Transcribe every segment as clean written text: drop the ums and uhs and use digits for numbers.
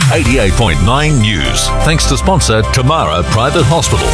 88.9 News. Thanks to sponsor Tamara Private Hospital.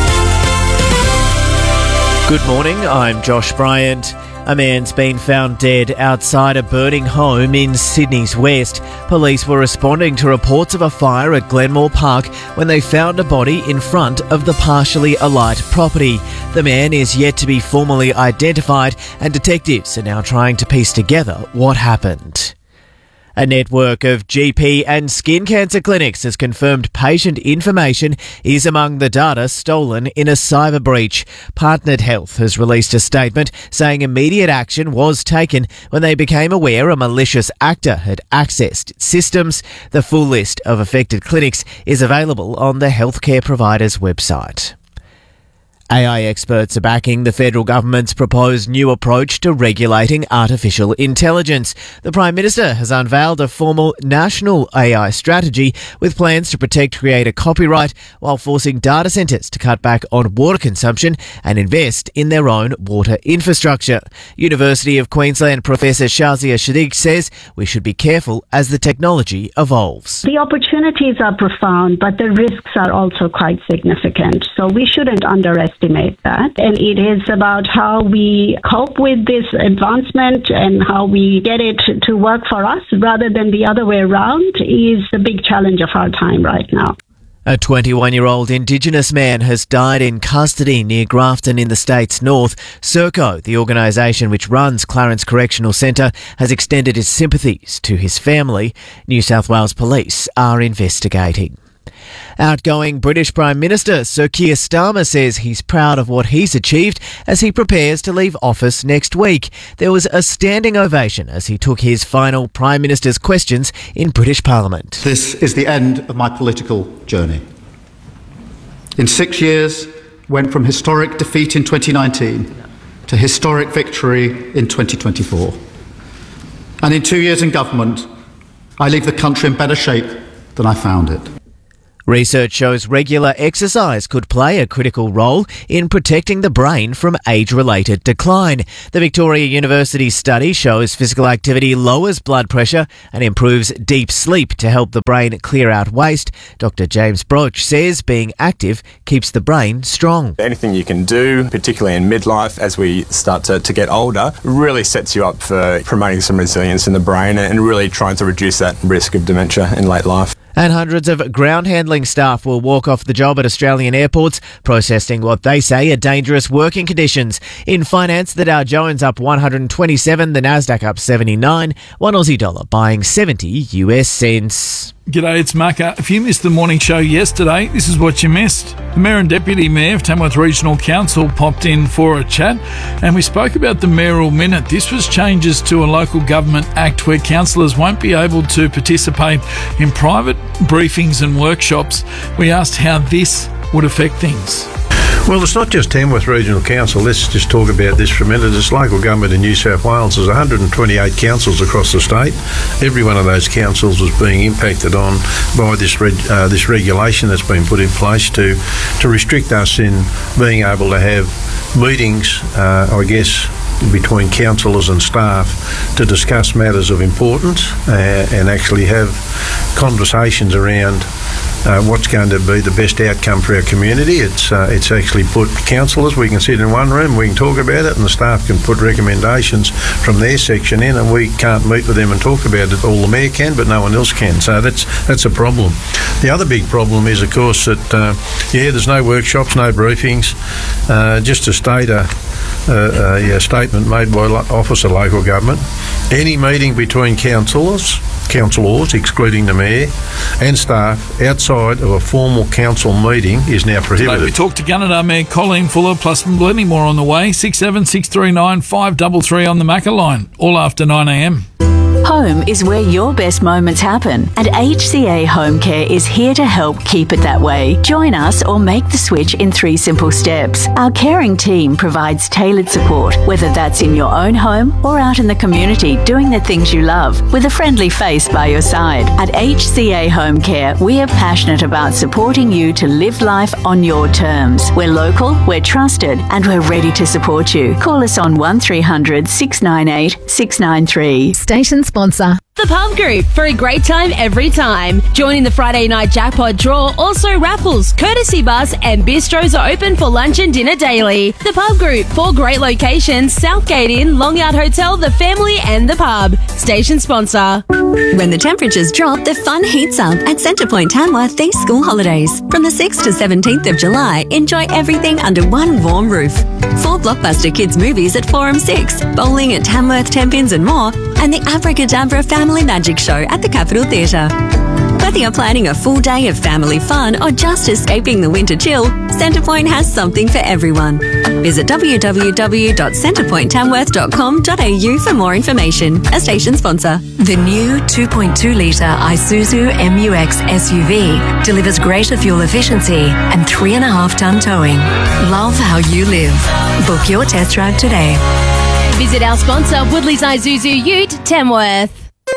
Good morning, I'm Josh Bryant. A man's been found dead outside a burning home in Sydney's west. Police were responding to reports of a fire at Glenmore Park when they found a body in front of the partially alight property. The man is yet to be formally identified, and detectives are now trying to piece together what happened. A network of GP and skin cancer clinics has confirmed patient information is among the data stolen in a cyber breach. Partnered Health has released a statement saying immediate action was taken when they became aware a malicious actor had accessed its systems. The full list of affected clinics is available on the healthcare provider's website. AI experts are backing the federal government's proposed new approach to regulating artificial intelligence. The Prime Minister has unveiled a formal national AI strategy with plans to protect creator copyright while forcing data centres to cut back on water consumption and invest in their own water infrastructure. University of Queensland Professor Shazia Shadiq says we should be careful as the technology evolves. The opportunities are profound, but the risks are also quite significant. So we shouldn't underestimate that. And it is about how we cope with this advancement and how we get it to work for us rather than the other way around is the big challenge of our time right now. A 21-year-old Indigenous man has died in custody near Grafton in the state's north. Serco, the organisation which runs Clarence Correctional Centre, has extended its sympathies to his family. New South Wales Police are investigating. Outgoing British Prime Minister Sir Keir Starmer says he's proud of what he's achieved as he prepares to leave office next week. There was a standing ovation as he took his final Prime Minister's questions in British Parliament. This is the end of my political journey. In 6 years, went from historic defeat in 2019 to historic victory in 2024. And in 2 years in government, I leave the country in better shape than I found it. Research shows regular exercise could play a critical role in protecting the brain from age-related decline. The Victoria University study shows physical activity lowers blood pressure and improves deep sleep to help the brain clear out waste. Dr. James Broach says being active keeps the brain strong. Anything you can do, particularly in midlife as we start to get older, really sets you up for promoting some resilience in the brain and really trying to reduce that risk of dementia in late life. And hundreds of ground handling staff will walk off the job at Australian airports, protesting what they say are dangerous working conditions. In finance, the Dow Jones up 127, the Nasdaq up 79, one Aussie dollar buying 70 US cents. G'day, it's Macca. If you missed the morning show yesterday, this is what you missed. The Mayor and Deputy Mayor of Tamworth Regional Council popped in for a chat and we spoke about the Mayoral Minute. This was changes to a local government act where councillors won't be able to participate in private briefings and workshops. We asked how this would affect things. Well, it's not just Tamworth Regional Council. Let's just talk about this for a minute. It's local government in New South Wales. There's 128 councils across the state. Every one of those councils is being impacted on by this regulation that's been put in place to restrict us in being able to have meetings, between councillors and staff to discuss matters of importance and actually have conversations around what's going to be the best outcome for our community. It's actually put councillors, we can sit in one room, we can talk about it, and the staff can put recommendations from their section in, and we can't meet with them and talk about it. All the mayor can, but no one else can. So that's a problem. The other big problem is, of course, that there's no workshops, no briefings. Just to state a statement made by Office of Local Government, any meeting between councillors, excluding the mayor, and staff outside of a formal council meeting is now prohibited. Today we talked to Gunnedah Mayor Colleen Fuller, plus plenty more on the way. 67639 533 on the Macca line, all after 9 a.m. Home is where your best moments happen, and HCA Home Care is here to help keep it that way. Join us or make the switch in 3 simple steps. Our caring team provides tailored support, whether that's in your own home or out in the community doing the things you love, with a friendly face by your side. At HCA Home Care, we are passionate about supporting you to live life on your terms. We're local, we're trusted, and we're ready to support you. Call us on 1300 698 693. Station sponsor. The Pub Group, for a great time every time. Join in the Friday night jackpot draw. Also raffles, courtesy bus and bistros are open for lunch and dinner daily. The Pub Group, 4 great locations: Southgate Inn, Long Yard Hotel, The Family and The Pub. Station sponsor. When the temperatures drop, the fun heats up at Centrepoint Tamworth these school holidays. From the 6th to 17th of July, enjoy everything under one warm roof. 4 blockbuster kids movies at 4 and 6, bowling at Tamworth, Tenpins and more, and the Abracadabra Family Magic Show at the Capitol Theatre. Whether you're planning a full day of family fun or just escaping the winter chill, Centrepoint has something for everyone. Visit www.centrepointtamworth.com.au for more information. A station sponsor. The new 2.2 litre Isuzu MU-X SUV delivers greater fuel efficiency and 3.5-tonne towing. Love how you live. Book your test drive today. Visit our sponsor, Woodley's Isuzu Ute, Tamworth.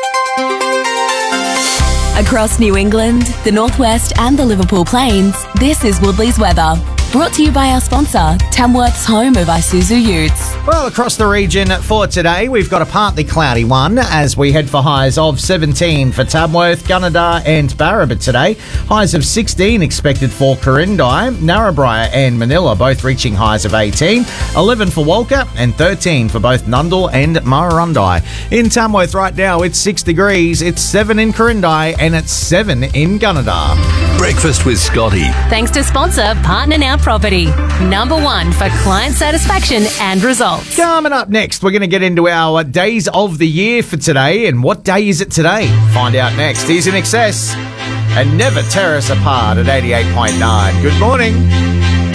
Across New England, the Northwest and the Liverpool Plains, this is Woodley's weather. Brought to you by our sponsor, Tamworth's home of Isuzu Utes. Well, across the region for today, we've got a partly cloudy one as we head for highs of 17 for Tamworth, Gunnedah and Barraba today. Highs of 16 expected for Corindai, Narrabri and Manila, both reaching highs of 18. 11 for Walker and 13 for both Nundle and Murrurundi. In Tamworth right now, it's 6 degrees. It's 7 in Corindai and it's 7 in Gunnedah. Breakfast with Scotty. Thanks to sponsor Partner Now Property. Number 1 for client satisfaction and results. Coming up next, we're going to get into our days of the year for today. And what day is it today? Find out next. He's In Excess and Never Tear Us Apart at 88.9. Good morning.